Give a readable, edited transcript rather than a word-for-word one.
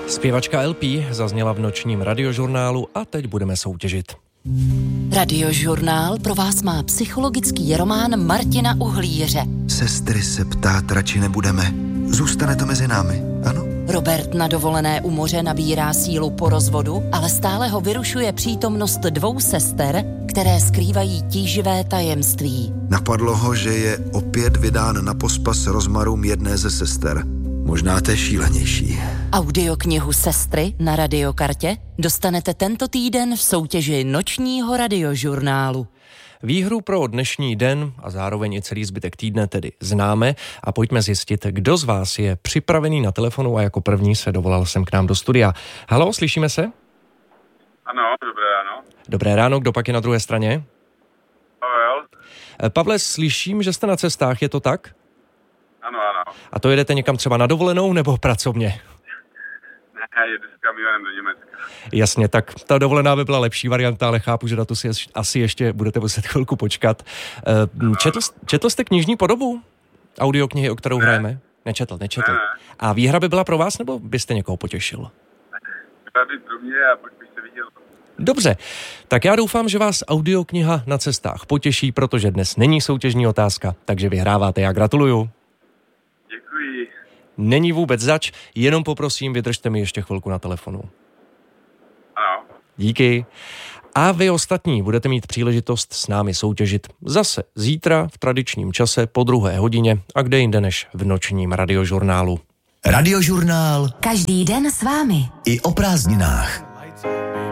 Zpěvačka LP zazněla v nočním radiožurnálu a teď budeme soutěžit. Radiožurnál pro vás má psychologický román Martina Uhlíře. Sestry se ptát radši nebudeme. Zůstane to mezi námi, ano? Robert na dovolené u moře nabírá sílu po rozvodu, ale stále ho vyrušuje přítomnost dvou sester, které skrývají tíživé tajemství. Napadlo ho, že je opět vydán na pospas rozmarům jedné ze sester. Možná to je šílenější. Audioknihu Sestry na radiokartě dostanete tento týden v soutěži nočního radiožurnálu. Výhru pro dnešní den a zároveň i celý zbytek týdne tedy známe a pojďme zjistit, kdo z vás je připravený na telefonu a jako první se dovolal sem k nám do studia. Haló, slyšíme se? Ano, dobré ráno. Dobré ráno, kdo pak je na druhé straně? Pavel. Pavle, slyším, že jste na cestách, je to tak? Ano, ano. A to jedete někam třeba na dovolenou nebo pracovně? Ne, jedu s kamionem do Německa. Jasně, tak ta dovolená by byla lepší varianta, ale chápu, že na to si asi ještě budete muset chvilku počkat. Četl jste knižní podobu audioknihy, o kterou hrajeme? Nečetl. Ne. A výhra by byla pro vás, nebo byste někoho potěšil? Byla by pro mě a pak bych se viděl. Dobře, tak já doufám, že vás audiokniha na cestách potěší, protože dnes není soutěžní otázka, takže vyhráváte, já gratuluju. Děkuji. Není vůbec zač, jenom poprosím, vydržte mi ještě chvilku na telefonu. Ano. Díky. A vy ostatní budete mít příležitost s námi soutěžit zase zítra v tradičním čase po 2. hodině a kde jinde než v nočním radiožurnálu. Radiožurnál Každý den s vámi. i o prázdninách.